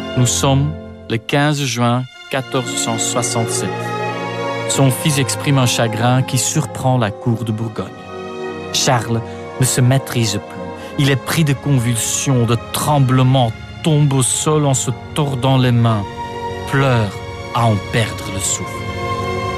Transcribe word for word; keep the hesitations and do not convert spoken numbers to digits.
Nous sommes le quinze juin quatorze cent soixante-sept. Son fils exprime un chagrin qui surprend la cour de Bourgogne. Charles ne se maîtrise plus. Il est pris de convulsions, de tremblements, tombe au sol en se tordant les mains, pleure à en perdre le souffle.